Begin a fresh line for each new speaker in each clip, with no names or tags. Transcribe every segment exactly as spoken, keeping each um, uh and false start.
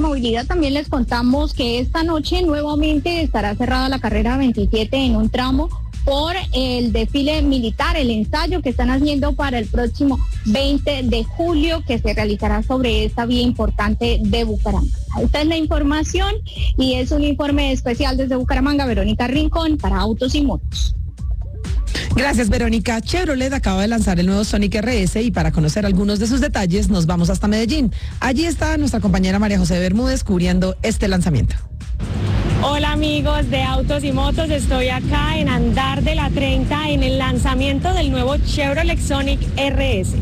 movilidad también les contamos que esta noche nuevamente estará cerrada la carrera veintisiete en un tramo por el desfile militar, el ensayo que están haciendo para el próximo veinte de julio, que se realizará sobre esta vía importante de Bucaramanga. Esta es la información y es un informe especial desde Bucaramanga. Verónica Rincón para Autos y Motos.
Gracias, Verónica. Chevrolet acaba de lanzar el nuevo Sonic R S y para conocer algunos de sus detalles nos vamos hasta Medellín. Allí está nuestra compañera María José Bermúdez cubriendo este lanzamiento.
Hola amigos de Autos y Motos, estoy acá en Andar de la treinta en el lanzamiento del nuevo Chevrolet Sonic R S.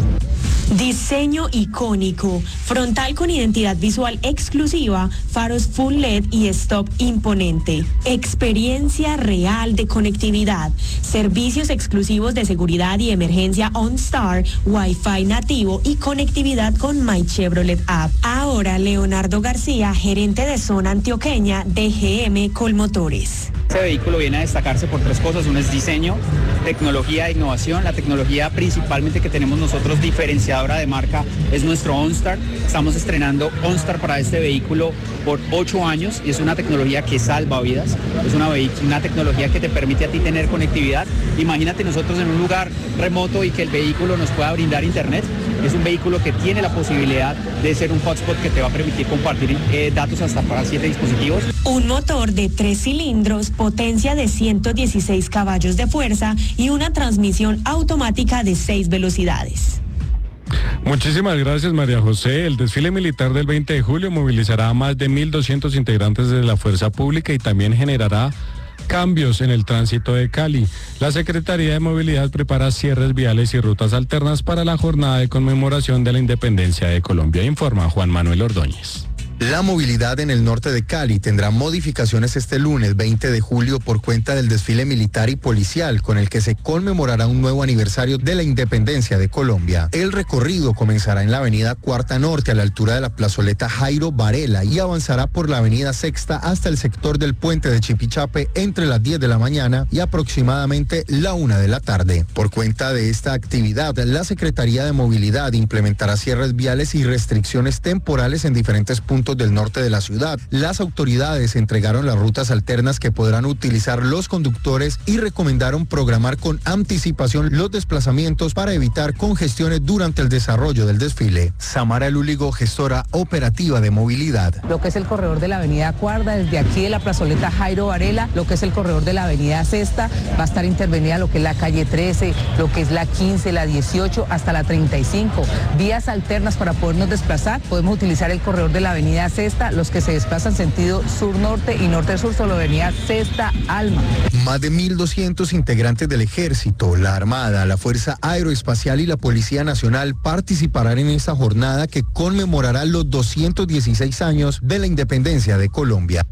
Diseño icónico, frontal con identidad visual exclusiva, faros full L E D y stop imponente. Experiencia real de conectividad, servicios exclusivos de seguridad y emergencia OnStar, Wi-Fi nativo y conectividad con My Chevrolet App. Ahora Leonardo García, gerente de zona antioqueña de G M Colmotores.
Este vehículo viene a destacarse por tres cosas. Uno es diseño, tecnología e innovación. La tecnología principalmente que tenemos nosotros diferenciadora de marca es nuestro OnStar. Estamos estrenando OnStar para este vehículo por ocho años y es una tecnología que salva vidas. Es una, una tecnología que te permite a ti tener conectividad. Imagínate nosotros en un lugar remoto y que el vehículo nos pueda brindar internet. Es un vehículo que tiene la posibilidad de ser un hotspot que te va a permitir compartir eh, datos hasta para siete dispositivos.
Un motor de tres cilindros, potencia de ciento dieciséis caballos de fuerza y una transmisión automática de seis velocidades.
Muchísimas gracias, María José. El desfile militar del veinte de julio movilizará a más de mil doscientos integrantes de la fuerza pública y también generará cambios en el tránsito de Cali. La Secretaría de Movilidad prepara cierres viales y rutas alternas para la jornada de conmemoración de la independencia de Colombia, informa Juan Manuel Ordóñez.
La movilidad en el norte de Cali tendrá modificaciones este lunes veinte de julio por cuenta del desfile militar y policial con el que se conmemorará un nuevo aniversario de la independencia de Colombia. El recorrido comenzará en la avenida Cuarta Norte a la altura de la plazoleta Jairo Varela y avanzará por la avenida Sexta hasta el sector del puente de Chipichape entre las diez de la mañana y aproximadamente la una de la tarde. Por cuenta de esta actividad, la Secretaría de Movilidad implementará cierres viales y restricciones temporales en diferentes puntos del norte de la ciudad. Las autoridades entregaron las rutas alternas que podrán utilizar los conductores y recomendaron programar con anticipación los desplazamientos para evitar congestiones durante el desarrollo del desfile. Samara Lúligo, gestora operativa de movilidad.
Lo que es el corredor de la avenida Cuarta, desde aquí de la plazoleta Jairo Varela, lo que es el corredor de la avenida Sexta, va a estar intervenida lo que es la calle trece, lo que es la quince, la dieciocho, hasta la treinta y cinco. Vías alternas para podernos desplazar, podemos utilizar el corredor de la avenida Sexta, los que se desplazan sentido sur-norte y norte-sur solo avenida Sexta Alma.
Más de mil doscientos integrantes del Ejército, la Armada, la Fuerza Aeroespacial y la Policía Nacional participarán en esta jornada que conmemorará los doscientos dieciséis años de la independencia de Colombia.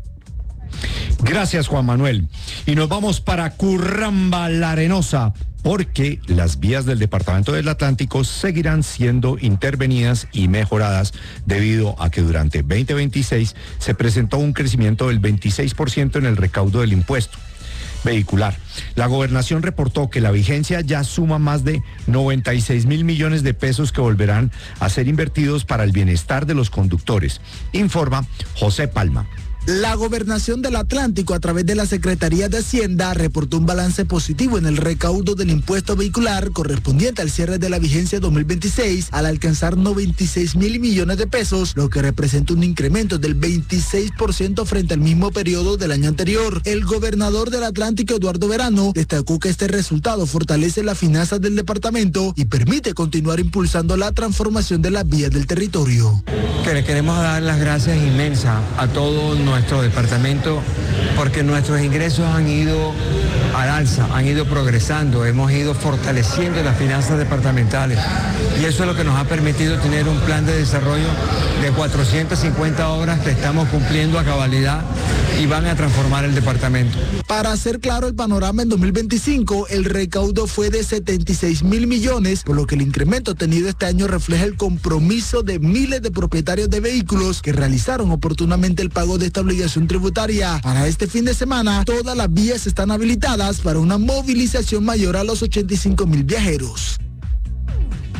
Gracias, Juan Manuel. Y nos vamos para Curramba, La Arenosa, porque las vías del Departamento del Atlántico seguirán siendo intervenidas y mejoradas debido a que durante veinte veintiséis se presentó un crecimiento del veintiséis por ciento en el recaudo del impuesto vehicular. La gobernación reportó que la vigencia ya suma más de noventa y seis mil millones de pesos que volverán a ser invertidos para el bienestar de los conductores, informa José Palma.
La Gobernación del Atlántico, a través de la Secretaría de Hacienda, reportó un balance positivo en el recaudo del impuesto vehicular correspondiente al cierre de la vigencia dos mil veintiséis, al alcanzar noventa y seis mil millones de pesos, lo que representa un incremento del veintiséis por ciento frente al mismo periodo del año anterior. El gobernador del Atlántico, Eduardo Verano, destacó que este resultado fortalece las finanzas del departamento y permite continuar impulsando la transformación de las vías del territorio.
Que le queremos dar las gracias inmensas a todos nuestro departamento porque nuestros ingresos han ido al alza, han ido progresando, hemos ido fortaleciendo las finanzas departamentales y eso es lo que nos ha permitido tener un plan de desarrollo de cuatrocientas cincuenta obras que estamos cumpliendo a cabalidad y van a transformar el departamento.
Para hacer claro el panorama, en dos mil veinticinco el recaudo fue de setenta y seis mil millones, por lo que el incremento tenido este año refleja el compromiso de miles de propietarios de vehículos que realizaron oportunamente el pago de esta obligación tributaria. Para este fin de semana, todas las vías están habilitadas para una movilización mayor a los ochenta y cinco mil viajeros.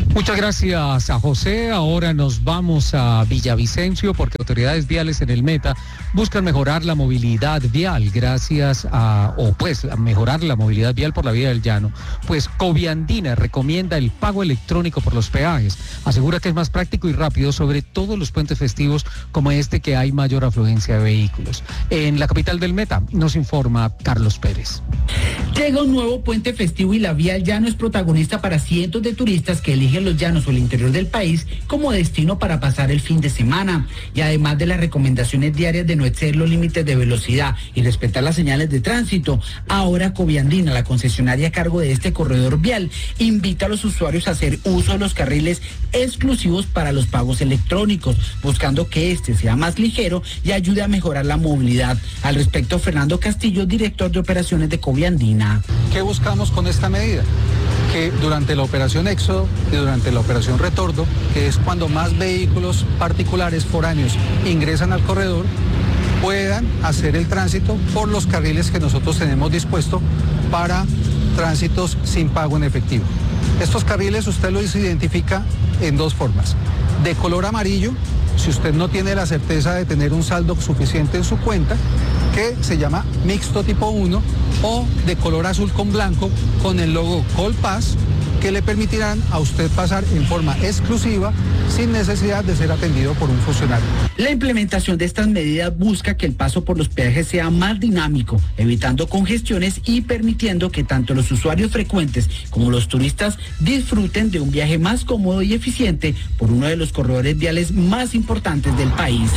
Muchas gracias a José. Ahora nos vamos a Villavicencio porque autoridades viales en el Meta buscan mejorar la movilidad vial gracias a, o pues a mejorar la movilidad vial por la vía del llano. Pues Coviandina recomienda el pago electrónico por los peajes. Asegura que es más práctico y rápido, sobre todo los puentes festivos como este que hay mayor afluencia de vehículos. En la capital del Meta nos informa Carlos Pérez.
Llega un nuevo puente festivo y la vía del llano es protagonista para cientos de turistas que eligen los llanos o el interior del país como destino para pasar el fin de semana. Y además de las recomendaciones diarias de no exceder los límites de velocidad y respetar las señales de tránsito, ahora Coviandina, la concesionaria a cargo de este corredor vial, invita a los usuarios a hacer uso de los carriles exclusivos para los pagos electrónicos, buscando que este sea más ligero y ayude a mejorar la movilidad. Al respecto, Fernando Castillo, director de operaciones de Coviandina.
¿Qué buscamos con esta medida? Que durante la operación Éxodo y durante la operación Retorno, que es cuando más vehículos particulares foráneos ingresan al corredor, puedan hacer el tránsito por los carriles que nosotros tenemos dispuestos para tránsitos sin pago en efectivo. Estos carriles usted los identifica en dos formas: de color amarillo, si usted no tiene la certeza de tener un saldo suficiente en su cuenta, que se llama mixto tipo uno, o de color azul con blanco con el logo Colpass, que le permitirán a usted pasar en forma exclusiva sin necesidad de ser atendido por un funcionario.
La implementación de estas medidas busca que el paso por los peajes sea más dinámico, evitando congestiones y permitiendo que tanto los usuarios frecuentes como los turistas disfruten de un viaje más cómodo y eficiente por uno de los corredores viales más importantes del país.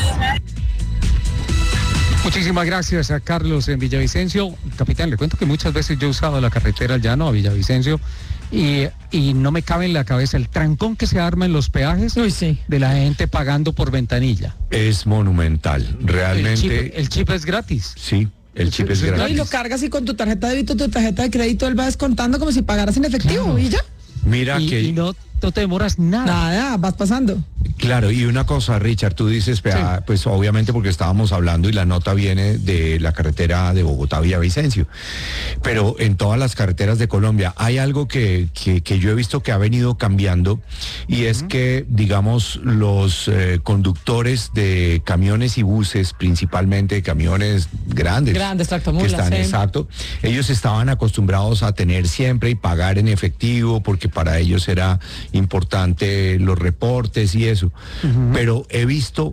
Muchísimas gracias a Carlos en Villavicencio. Capitán, le cuento que muchas veces yo he usado la carretera al llano a Villavicencio y, y no me cabe en la cabeza el trancón que se arma en los peajes. Uy, sí. De la gente pagando por ventanilla.
Es monumental, realmente.
El chip, el chip es gratis.
Sí. El chip es gratis.
No, y lo cargas y con tu tarjeta de débito, tu tarjeta de crédito, él va descontando como si pagaras en efectivo, claro. Y ya.
Mira
y,
que...
Y no, no te demoras nada.
Nada, vas pasando.
Claro, y una cosa, Richard, tú dices, sí. Pues obviamente porque estábamos hablando y la nota viene de la carretera de Bogotá a Villavicencio, pero en todas las carreteras de Colombia hay algo que, que, que yo he visto que ha venido cambiando y es uh-huh. que, digamos, los eh, conductores de camiones y buses, principalmente camiones grandes,
grandes tractomulas,
que están,
sí.
exacto, ellos estaban acostumbrados a tener siempre y pagar en efectivo porque para ellos era importante los reportes y eso. Uh-huh. Pero he visto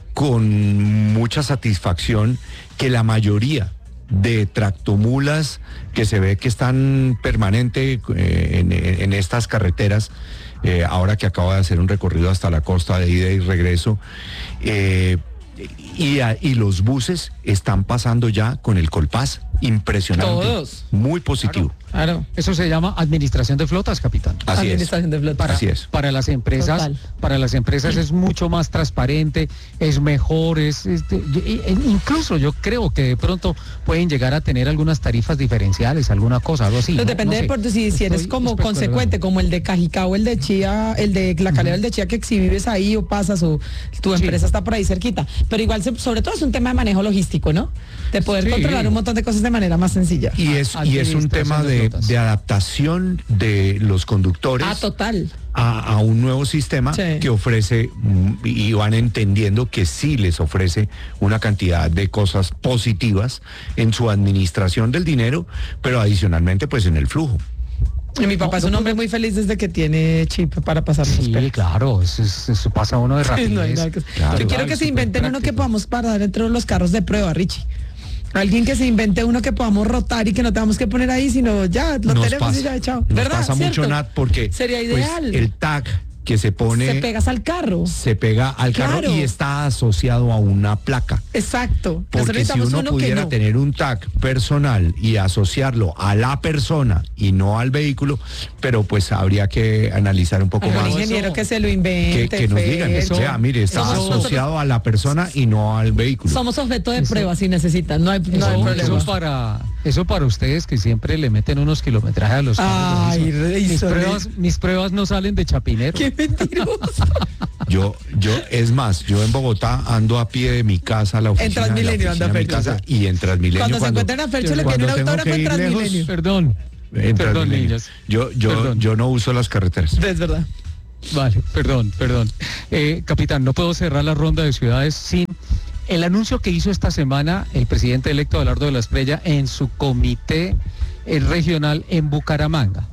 con mucha satisfacción que la mayoría de tractomulas que se ve que están permanente eh, en, en estas carreteras, eh, ahora que acaba de hacer un recorrido hasta la costa de ida y regreso, eh, y, a, y los buses están pasando ya con el Colpass. Impresionante.
Todos.
Muy positivo.
Claro, claro. Eso se llama administración de flotas, capitán.
Así
administración
es.
de flotas.
Para,
Así es.
Para las empresas, Total. para las empresas es mucho más transparente, es mejor, es, es incluso yo creo que de pronto pueden llegar a tener algunas tarifas diferenciales, alguna cosa, algo así.
Pues
¿no?
depende
no sé.
de si, si eres como consecuente, como el de Cajicá o el de Chía, el de la Calera, uh-huh. el de Chía, que si vives ahí o pasas o tu empresa sí. está por ahí cerquita. Pero igual, sobre todo es un tema de manejo logístico, ¿no? De poder sí. controlar un montón de cosas de manera más sencilla.
Y es, y es un tema de, de adaptación de los conductores
ah, total.
A, a un nuevo sistema sí. que ofrece, y van entendiendo que sí les ofrece una cantidad de cosas positivas en su administración del dinero, pero adicionalmente pues en el flujo.
Y mi papá no, es un no, hombre muy feliz desde que tiene chip para pasar
sí, los claro, eso, eso pasa uno de rapidez.
No hay que... claro, Yo quiero que se inventen práctico. uno que podamos parar dentro de los carros de prueba, Richie. Alguien que se invente uno que podamos rotar y que no tengamos que poner ahí, sino ya lo
nos
tenemos
pasa,
y ya, chao.
Nos
¿verdad?
pasa
¿Cierto?
mucho, Nat, porque
sería ideal.
Pues, el tag que se pone...
Se pegas al carro.
Se pega al
claro.
carro y está asociado a una placa.
Exacto.
Porque si uno, uno pudiera no. tener un tag personal y asociarlo a la persona y no al vehículo, pero pues habría que analizar un poco
Hay
más.
Un ingeniero que se lo invente.
Que, que nos digan, eso, o sea, mire, está
somos
asociado
nosotros.
a la persona y no al vehículo.
Somos objeto de prueba eso. si necesitan, no hay, no
eso,
hay problema.
Eso para, eso para ustedes que siempre le meten unos kilometrajes a los carros.
Ay,
mis, pruebas, mis pruebas no salen de chapinero.
Qué mentiroso.
Yo, yo, es más, yo en Bogotá ando a pie de mi casa a la oficina.
En Transmilenio anda Fercho.
Y en Transmilenio.
Cuando, cuando se encuentran a Fercho le piden un autógrafo en Transmilenio.
Perdón.
En
Perdón, niños.
Yo, yo,
Perdón.
yo no uso las carreteras.
Es verdad.
Vale, perdón, perdón. Eh, capitán, no puedo cerrar la ronda de ciudades sin el anuncio que hizo esta semana el presidente electo Abelardo de la Espriella en su comité eh, regional en Bucaramanga.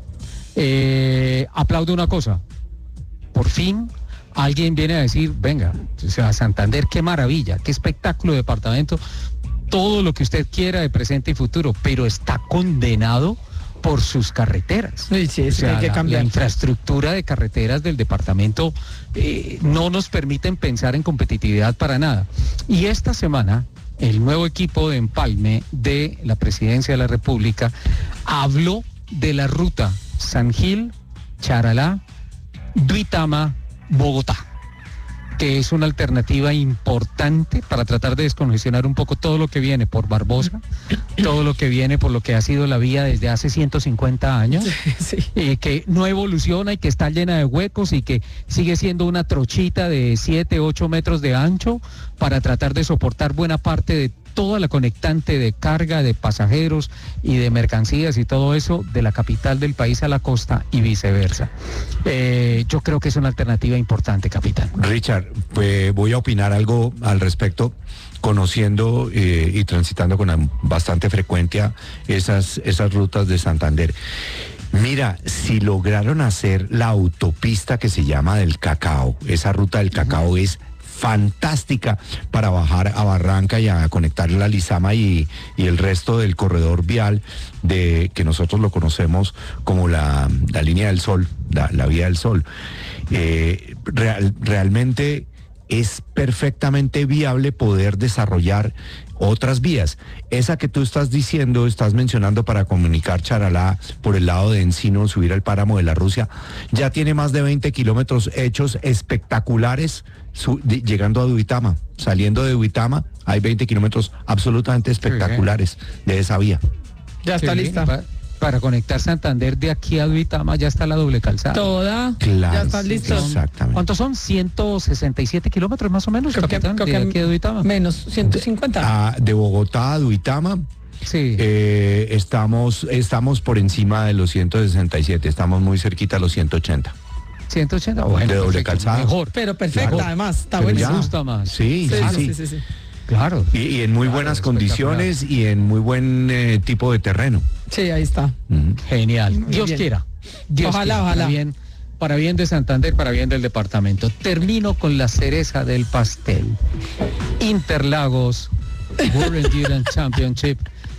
Eh, aplaudo una cosa, por fin alguien viene a decir, venga, o sea, Santander, qué maravilla, qué espectáculo de departamento, todo lo que usted quiera de presente y futuro, pero está condenado por sus carreteras.
Sí, sí,
o sea,
hay que
la,
cambiar.
la infraestructura de carreteras del departamento eh, no nos permiten pensar en competitividad para nada. Y esta semana, el nuevo equipo de empalme de la Presidencia de la República habló de la ruta San Gil, Charalá, Duitama, Bogotá, que es una alternativa importante para tratar de descongestionar un poco todo lo que viene por Barbosa, todo lo que viene por lo que ha sido la vía desde hace ciento cincuenta años,
Sí.
eh, que no evoluciona y que está llena de huecos y que sigue siendo una trochita de siete, ocho metros de ancho para tratar de soportar buena parte de toda la conectante de carga de pasajeros y de mercancías y todo eso de la capital del país a la costa y viceversa. Eh, yo creo que es una alternativa importante, capitán.
Richard, pues voy a opinar algo al respecto, conociendo eh, y transitando con bastante frecuencia esas, esas rutas de Santander. Mira, si lograron hacer la autopista que se llama del Cacao, esa ruta del Cacao uh-huh. es fantástica para bajar a Barranca y a conectar la Lizama y, y el resto del corredor vial de que nosotros lo conocemos como la, la línea del Sol, la, la vía del Sol. Eh, real, realmente es perfectamente viable poder desarrollar otras vías. Esa que tú estás diciendo, estás mencionando para comunicar Charalá por el lado de Encino, subir al páramo de la Rusia, ya tiene más de veinte kilómetros hechos espectaculares, su, de, llegando a Duitama. Saliendo de Duitama hay veinte kilómetros absolutamente espectaculares de esa vía.
Ya está
Sí,
lista.
pa- para conectar Santander de aquí a Duitama ya está la doble calzada.
Toda.
Claro,
Ya están listos.
exactamente.
¿Cuántos son? ciento sesenta y siete kilómetros más o menos,
Creo que,
capitán,
creo
de
que
aquí a Duitama.
menos, ciento cincuenta.
Ah, de Bogotá a Duitama.
Sí.
Eh, estamos, estamos por encima de los ciento sesenta y siete, estamos muy cerquita a los ciento ochenta.
ciento ochenta, bueno,
de doble
perfecto,
calzada.
mejor.
Pero perfecta,
Claro.
además, está
Pero
buenísimo.
ya.
Me gusta más.
Sí, sí,
Sí,
sí.
sí, sí, sí.
Claro.
Y, y en muy
Claro,
buenas
espectacular.
condiciones y en muy buen eh, tipo de terreno.
Sí, ahí está.
Ujú.
Genial.
Muy
Dios
bien.
quiera. Dios
Ojalá,
quiera,
ojalá.
Para bien, para bien de Santander, para bien del departamento. Termino con la cereza del pastel. Interlagos, World Endurance Championship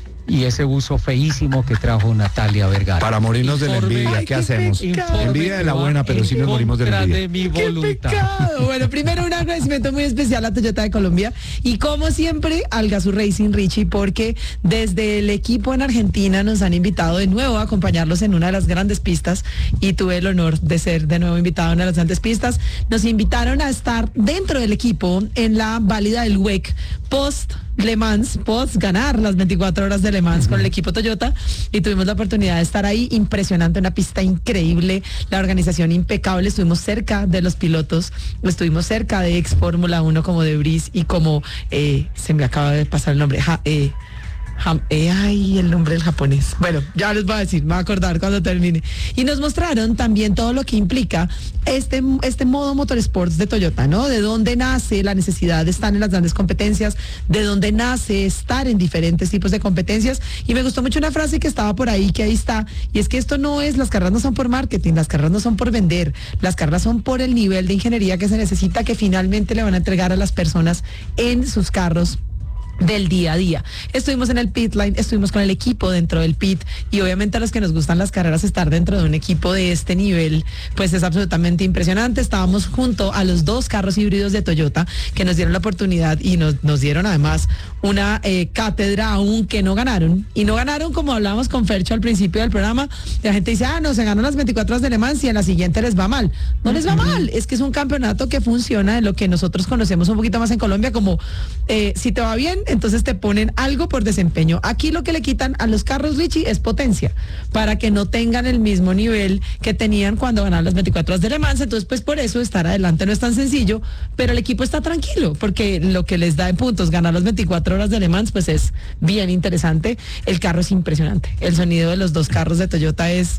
y ese buzo feísimo que trajo Natalia Vergara.
Para morirnos de la
Informe-
envidia,
Ay,
¿qué
qué
hacemos?
pecado.
Envidia de la
que va
buena, pero
en
sí nos morimos de la
contra
envidia.
de mi
¡Qué
voluntad.
pecado! Bueno, primero un agradecimiento muy especial a Toyota de Colombia y como siempre al Gazoo Racing Richie, porque desde el equipo en Argentina nos han invitado de nuevo a acompañarlos en una de las grandes pistas y tuve el honor de ser de nuevo invitado en una de las grandes pistas. Nos invitaron a estar dentro del equipo en la válida del W E C post Le Mans, post ganar las veinticuatro horas de Le Mans con el equipo Toyota y tuvimos la oportunidad de estar ahí. Impresionante, una pista increíble, la organización impecable, estuvimos cerca de los pilotos, estuvimos cerca de ex Fórmula uno como de Brice y como, eh, se me acaba de pasar el nombre, ja, eh, Ham- eh, ay, el nombre del japonés. Bueno, ya les voy a decir, me voy a acordar cuando termine. Y nos mostraron también todo lo que implica este, este modo motorsports de Toyota, ¿no? De dónde nace la necesidad de estar en las grandes competencias, de dónde nace estar en diferentes tipos de competencias. Y me gustó mucho una frase que estaba por ahí, que ahí está, y es que esto no es, las carreras no son por marketing, las carreras no son por vender, las carreras son por el nivel de ingeniería que se necesita, que finalmente le van a entregar a las personas en sus carros del día a día. Estuvimos en el pit line, estuvimos con el equipo dentro del pit y obviamente a los que nos gustan las carreras estar dentro de un equipo de este nivel pues es absolutamente impresionante. Estábamos junto a los dos carros híbridos de Toyota que nos dieron la oportunidad y nos, nos dieron además una eh, cátedra aún que no ganaron y no ganaron como hablábamos con Fercho al principio del programa. La gente dice, ah no, se ganó las veinticuatro horas de Le Mans y en la siguiente les va mal. No les va mal, es que es un campeonato que funciona en lo que nosotros conocemos un poquito más en Colombia como eh, si te va bien entonces te ponen algo por desempeño. Aquí lo que le quitan a los carros, Richie, es potencia, para que no tengan el mismo nivel que tenían cuando ganaron las veinticuatro horas de Le Mans. Entonces, pues por eso estar adelante no es tan sencillo, pero el equipo está tranquilo, porque lo que les da en puntos ganar las veinticuatro horas de Le Mans, pues es bien interesante. El carro es impresionante. El sonido de los dos carros de Toyota es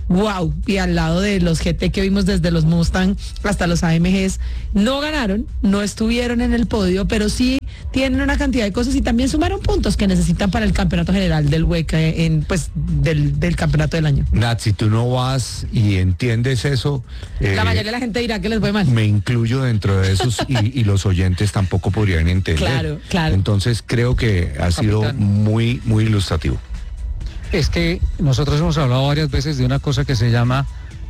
wow, y al lado de los G T que vimos desde los Mustang hasta los A M Gs, no ganaron, no estuvieron en el podio, pero sí tienen una cantidad de cosas y también sumaron puntos que necesitan para el campeonato general del W E C, en, pues, del, del campeonato del año.
Nat, si tú no vas y entiendes eso...
La
eh,
mayoría de la gente dirá que les fue mal.
Me incluyo dentro de esos y, y los oyentes tampoco podrían entender.
Claro, claro.
Entonces creo que ha sido
Capitán.
muy, muy ilustrativo.
Es que nosotros hemos hablado varias veces de una cosa que se llama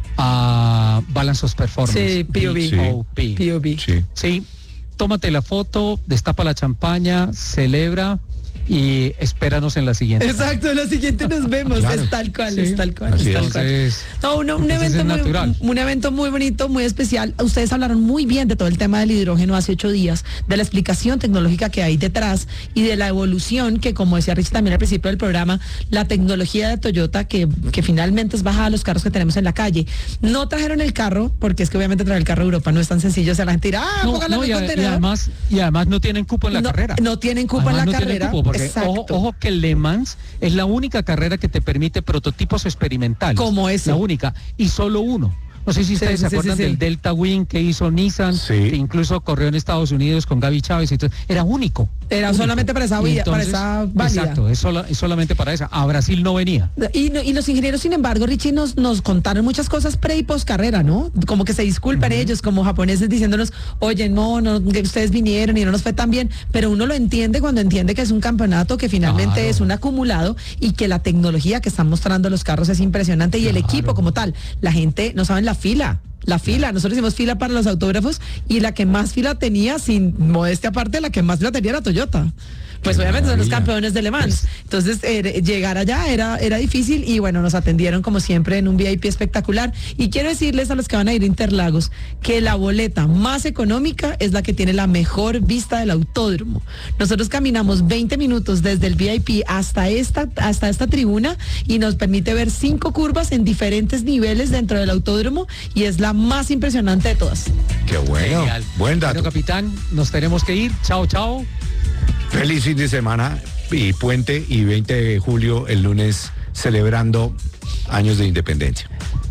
uh, Balance of Performance.
Sí, P O V.
B O P.
P O V.
Sí.
Sí, tómate la foto, destapa la champaña, celebra y espéranos en la siguiente.
Exacto, en la siguiente nos vemos,
Claro.
es tal cual,
Sí.
es tal cual.
Así
es tal
es.
cual.
Entonces,
No, un, un
entonces
evento
es
muy,
natural.
un evento muy bonito, muy especial. Ustedes hablaron muy bien de todo el tema del hidrógeno hace ocho días, de la explicación tecnológica que hay detrás y de la evolución que, como decía Richie también al principio del programa, la tecnología de Toyota que, que finalmente es bajada a los carros que tenemos en la calle. No trajeron el carro, porque es que obviamente traer el carro a Europa no es tan sencillo. O sea, la gente dirá, ah,
no,
póngale
no,
en
y,
el
a- y
contenedor.
además, y además no tienen cupo en la
no,
carrera.
no tienen cupo
Además,
en la
no tienen
carrera.
cupo, porque
Exacto.
ojo, ojo que Le Mans es la única carrera que te permite prototipos experimentales.
Como ese.
La única. Y solo uno. No sé si ustedes
Sí,
se
sí,
acuerdan
sí, sí.
del Delta Wing que hizo Nissan,
Sí.
que incluso corrió en Estados Unidos con Gaby Chávez y todo. Era único.
Era
único.
solamente para esa
Y
vía- para esa válida.
Exacto, es, sola- es solamente para esa. A Brasil no venía.
Y, no- y los ingenieros, sin embargo, Richie, nos, nos contaron muchas cosas pre y post carrera, ¿no? Como que se disculpan ellos, como japoneses, diciéndonos, oye, no, no, que ustedes vinieron y no nos fue tan bien, pero uno lo entiende cuando entiende que es un campeonato que finalmente
Claro.
es un acumulado y que la tecnología que están mostrando los carros es impresionante y el
Claro.
equipo como tal. La gente, no saben la fila. La fila, nosotros hicimos fila para los autógrafos y la que más fila tenía, sin modestia aparte, la que más fila tenía era Toyota. Pues
Qué
obviamente son los
maravilla.
campeones de Le Mans. Entonces, eh, llegar allá era, era difícil y bueno, nos atendieron como siempre en un V I P espectacular. Y quiero decirles a los que van a ir a Interlagos que la boleta más económica es la que tiene la mejor vista del autódromo. Nosotros caminamos veinte minutos desde el V I P hasta esta, hasta esta tribuna y nos permite ver cinco curvas en diferentes niveles dentro del autódromo y es la más impresionante de todas.
Qué bueno.
Genial.
Buen dato.
Bueno, capitán, nos tenemos que ir. Chao, chao.
Feliz fin de semana y puente y veinte de julio el lunes celebrando años de independencia.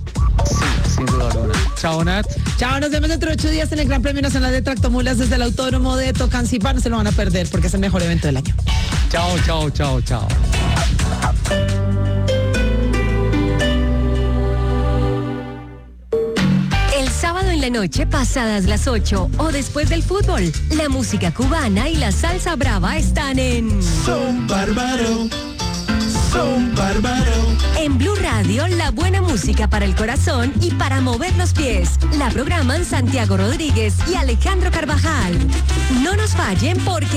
Sin duda alguna. Chao, Nat.
Chao, nos vemos dentro de ocho días en el Gran Premio Nacional de Tractomulas desde el Autódromo de Tocancipá. No se lo van a perder porque es el mejor evento del año.
Chao, chao, chao, chao.
El sábado en la noche, pasadas las ocho o después del fútbol, la música cubana y la salsa brava están en
Son bárbaro, son bárbaro.
En Blue Radio, la buena música para el corazón y para mover los pies. La programan Santiago Rodríguez y Alejandro Carvajal. No nos fallen porque